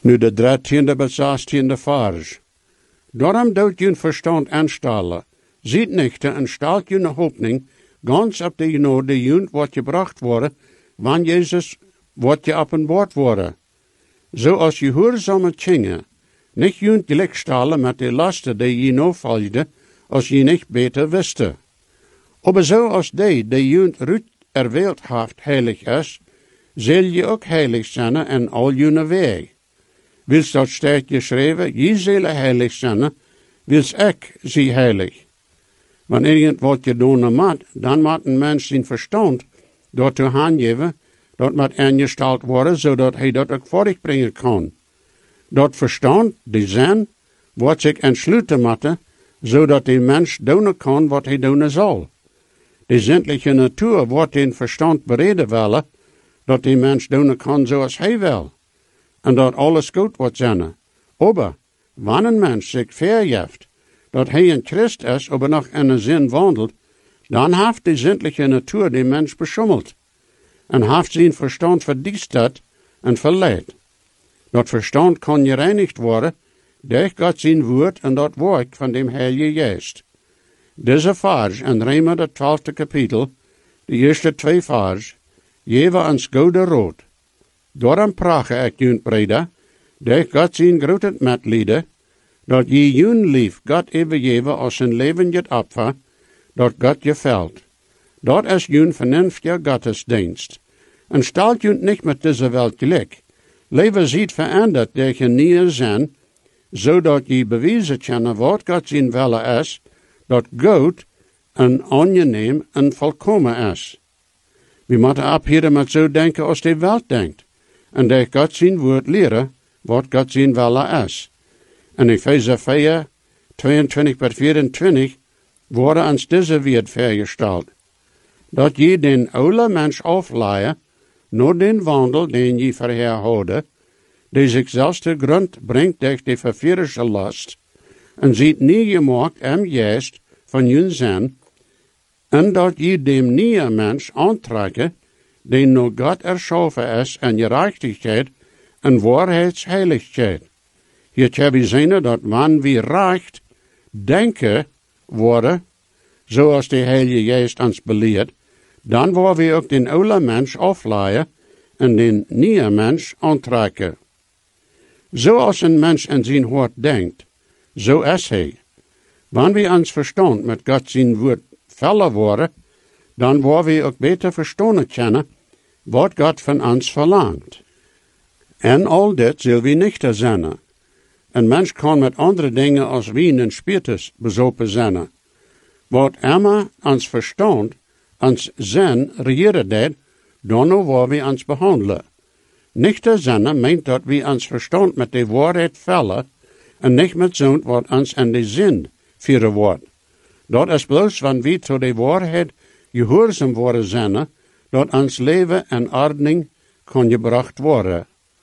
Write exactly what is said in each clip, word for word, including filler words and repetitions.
Nu de dertiende bis zestiende vers. Daarom doet je verstand aanstellen. Ziet nicht en stelt je een hoopning, ganz op de genade junt wat gebracht worden, wanneer Jezus wat je openbaard worden. Zoals je hoorzame tjingen, niet junt gelijk stellen met de lasten die je nou volgde, als je niet beter wiste. Aber zoals die, die junt ruut erwählt haft heilig is, zal je ook heilig zijn en al jene weg. Wils dat staat geschreven, je zullen heilig zijn, wils ik zie heilig. Wanneer irgend wat je doen moet, dan moet een mens zijn verstand dat te aangeven, dat moet ingesteld worden, zodat hij dat ook vorig brengen kan. Dat verstand, die zin, wordt zich entsluiten moeten, zodat die mens doen kan wat hij doen zal. De zindelijke natuur wordt in verstand bereden willen, dat die mens doen kan zoals hij wil. En dat alles goed wordt zijn. Aber, wanneer een mens zich vergeeft, dat hij een Christ is, aber nog in een zin wandelt, dan heeft de zindelijke natuur die mens beschummeld. En heeft zijn verstand verdiesterd en verleid. Dat verstand kan gereinigd worden, door God zijn woord en dat werk van dem Heilige Geest. Deze vers in Römer de twaalfde kapitel, de eerste twee vers, geven ons goede rood. Daarom praat ik junt breda, door God zijn grote medlieden, dat je jun lief God overgeven als een leven het opfer, dat God je velt. Dat is jun vernünftige gottesdienst. En stelt junt niet met deze welt gelijk. Leven ziet veranderd door je nieuwe zijn, zodat je bewijzen kan wat God zijn wille is, dat goed en aangenaam en volkomen is. We moeten ophieren met zo denken als de welt denkt. En door God zijn woord leren wat God zijn wille is. En Efeze vier, tweeëntwintig per vierentwintig worden ons deze woord vergesteld. Dat je den oude mens afleiden, naar den wandel den je verherhouden, die zich zelfs te grond brengt durch de verführerische last, en ziet nie gemaakt am geest van jun zijn, en dat je dem nieuwe mens aantrekken, die door God erschaffen is en gerechtigheid en waarheidsheiligheid. Hier hebben we zien dat wanneer we recht denken worden, zoals de Heilige Geest ons beleert, dan worden we ook den oude mens afleiden en den nieuwe mens aantrekken. Zoals een mens in zijn hart denkt, zo is hij. Wanneer we ons verstand met God zijn woord vullen worden, dan worden we ook beter verstaan kennen wat God van ons verlangt. En al dit zullen we niet zijn. Een mens kan met andere dingen als wien en spiritus bezopen zijn. Wat immer ons verstand, ons zin regeren deed, dan waar we ons behandelen. Niet te zijn meent dat we ons verstand met de waarheid vullen en niet met zo'n wat ons in de zin vieren wordt. Dat is bloos wanneer we tot de waarheid gehoorzaam worden zijn, dat ons leven en ordening kan gebracht worden.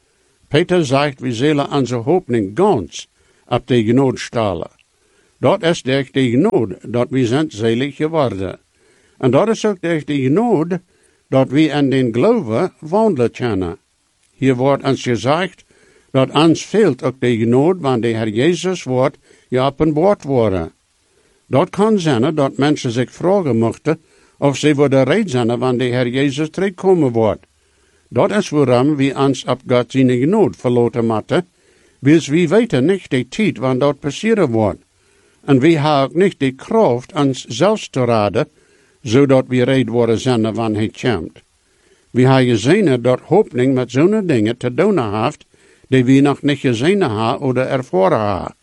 Peter zegt, we zullen onze hoopning gans op de genade stellen. Dat is durch de genade dat we zijn selig geworden. En dat is ook durch de genade dat we in den geloven wandelen kunnen. Hier wordt ons gezegd dat ons fehlt ook de genade wanneer de Heer Jezus wordt geopenbaard worden. Dat kan zijn dat mensen zich vragen mochten of ze worden reed zijn wanneer de Heer Jezus terugkomen wordt. Dat is waarom we ons op God zijn genade verlaten moeten, wils we weten niet de tijd wanneer dat passeren wordt. En we hebben ook niet de kracht ons zelfs te raden, zodat we reed worden zijn wanneer hij komt. We hebben gezien dat hoopning met zo'n dingen te doen heeft, die we nog niet gezien hebben of ervaren hebben.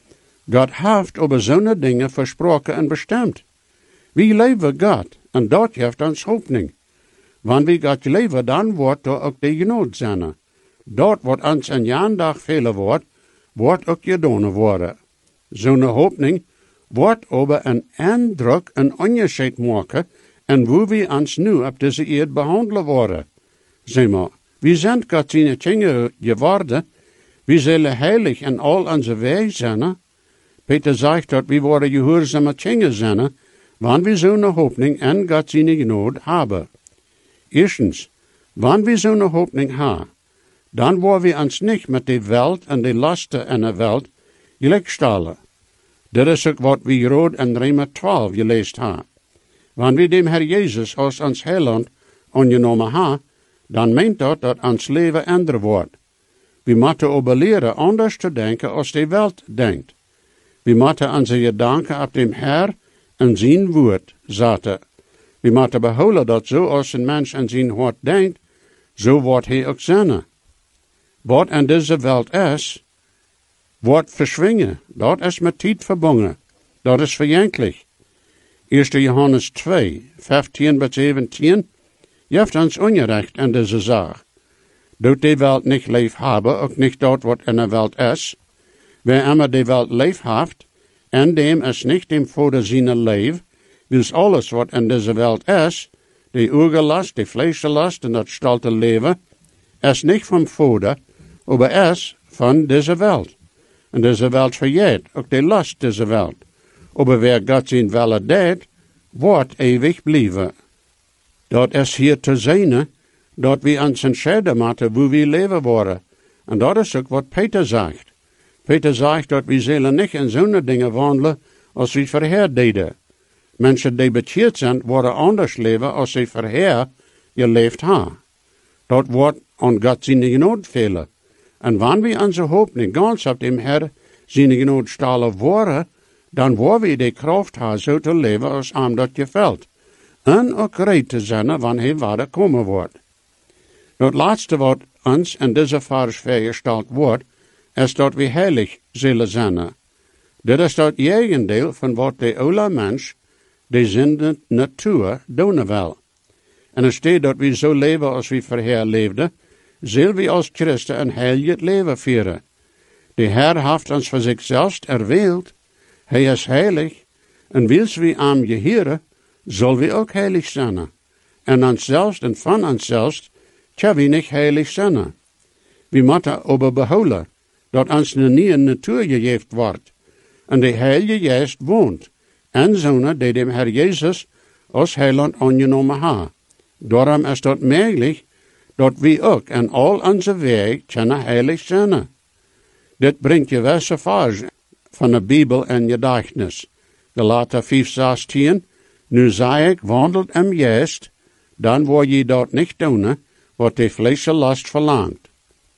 God heeft over zo'n dingen versproken en bestemd. We leven God, en dat heeft ons hoopning. Wanneer we God leven, dan wordt er ook de genade zijn. Dat wat ons in een dag velen wordt, wordt ook gedaan worden. Zo'n hoopning wordt over een indruk een onderscheid maken en hoe we ons nu op deze eerd behandelen worden. Zeg maar, we zijn God zijn kinderen geworden, we zullen heilig in al onze wegen zijn. Peter zegt dat we worden gehoorzame kinderen zijn, wanneer we zo'n hoopning en God zijn genade hebben. Eerstens, wanneer we zo'n hoopning hebben, dan waar we ons niet met de welt en de lasten en de welt gelijkstellen. Dit is ook wat we rood in Römer twaalf gelezen hebben. Wanneer we dem Herr Jezus als ons heiland aangenomen hebben, dan meent dat dat ons leven ändert wordt. We moeten ook leren anders te denken als de welt denkt. We moeten onze gedanken op dem Herr en zijn woord zetten. We moeten behouden dat zo als een mens aan zijn woord denkt, zo wordt hij ook zijn. Wat in deze welt is, wordt verschwingen. Dat is met tijd verbonden. Dat is verjankelijk. eerste Johannes twee, vijftien tot zeventien, heeft ons onrecht in deze zaak. Doet de welt niet leef hebben, ook niet dat wat in de welt is. Wer immer de welt leef heeft, en dem is niet dem voor zijn leef, wils alles wat in deze welt is, de oergelast, de vleeslast en dat stalte leven, is niet van voeder, maar is van deze welt. En deze welt verjeet, ook de last deze welt. Maar wer God zijn welle deed, wordt eeuwig blijven. Dat is hier te zijn, dat we ons entscheiden moeten hoe we leven worden. En dat is ook wat Peter zegt. Peter zegt dat we zullen niet in zo'n dingen wandelen als we verheer deden. Mensen die bekeerd zijn, worden anders leven als ze verheer geleefd hebben. Dat wordt aan God zijn genade velen. En wanneer we onze hoop niet ganz op dem Herr zijn genade stellen worden, dan worden we de kracht hebben zo te leven als hem dat gefällt. En ook gereed te zijn wanneer hij waarde komen wordt. Dat laatste wat ons in deze vers vergesteld wordt, is dat we heilig zullen zijn. Dit is dat tegendeel van wat de oude mens, de zinde natuur, doen wil. En in steeds dat we zo leven als we verheer leefden, zullen we als christen een heilig leven vieren. De Heer heeft ons voor zichzelf erwählt. Hij is heilig, en wils we aan je heren, zullen we ook heilig zijn. En onszelfs en van onszelfs, tja we niet heilig zijn. We moeten aber behouden, dat ons een nieuwe natuur gegeven wordt, en de Heilige Geest woont, en zonen die dem Herr Jezus als heiland aangenomen hebben. Daarom is dat mogelijk, dat we ook in al onze wegen kunnen heilig zijn. Dit brengt je wijze vers van de Bijbel in gedachtenis. Galater vijf, zestien, nu zei ik, wandelt im Geest, dan word je dat niet doen, wat de vleesche last verlangt.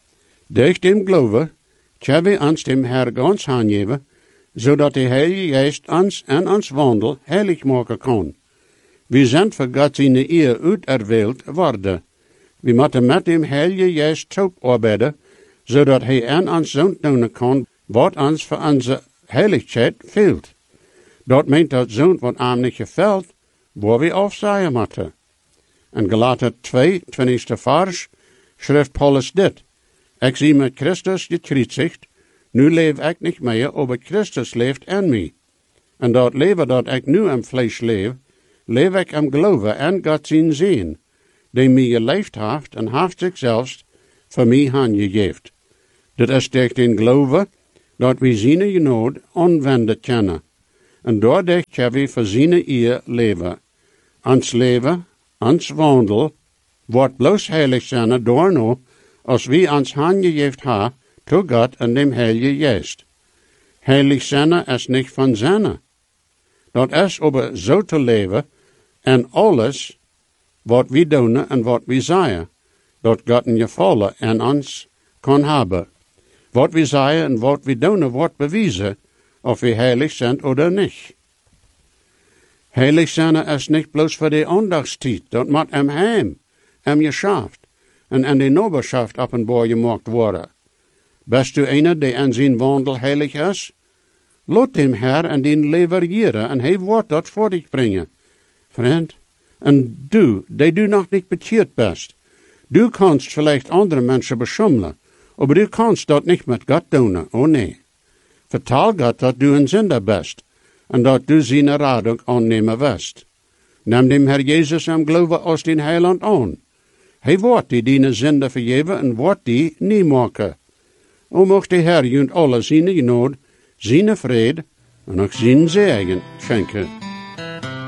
Durch dem Glauben, tja we ons dem Herr ganz aangeven, zodat de Heilige Geest ons en ons wandel heilig maken kan. We zijn voor God zijn eer uiterwählt worden. We moeten met dem Heilige Geest zusammenarbeiten, zodat hij en ons zo doen kan, wat ons voor onze heiligheid fehlt. Dat meint dat zo'n wat aan niet gefällt, waar we afzien moeten. In Galater twee, twintigste vers, schrijft Paulus dit. Ik zie met Christus gekruisigd, nu leef ik niet meer, maar Christus leeft in mij. En dat leven dat ik nu im vlees leef, leef ik im geloven en God zijn zien, die mij geleefd heeft en heeft zichzelf voor mij aangegeven. Dit is durch den geloven dat we zijn genade aanwenden kunnen. En doordat kunnen we voor zijn eer leven. Ons leven, ons wandel, wordt bloos heilig zijn door nu, als we ons aangegeven hebben, to God en dem Heilige Geest. Heilig zijn is niet van zijn. Dat is aber zo te leven, en alles, wat we doen en wat we zeggen, dat God een gevallen en ons kan hebben. Wat we zeggen en wat we doen wordt bewezen, of we heilig zijn of niet. Heilig zijn is niet bloos voor de aandachtstijd, dat moet im heim, im geschaft, en in de nobelschaft openbaar gemaakt worden. Bist du einer, die in zijn wandel heilig is? Laat dem Herr en den leveren en hij wordt dat voor dich brengen. Vriend, en du, die du nog niet bekeerd bist, du kannst vielleicht andere mensen beschummelen, aber du kannst dat niet met God doen, oh nee. Vertel God dat du een zinder bist, en dat du zijn raad ook aannemen wirst. Neem dem Herr Jezus en geloven als den heiland aan. Hij wordt die die zinder vergeven en wordt die niet maken. O mocht de Herr junt alle zijn genade, zijn vrede en ook zijn zegen schenken.